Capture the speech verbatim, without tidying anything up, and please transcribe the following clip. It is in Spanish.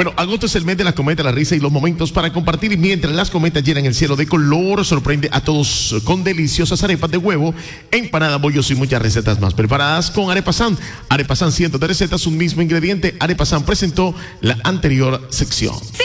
Bueno, agosto es el mes de las cometas, la risa y los momentos para compartir. Y mientras las cometas llenan el cielo de color, sorprende a todos con deliciosas arepas de huevo, empanada, bollos y muchas recetas más preparadas con Arepa San. Arepa San, cientos de recetas, un mismo ingrediente. Arepa San presentó la anterior sección.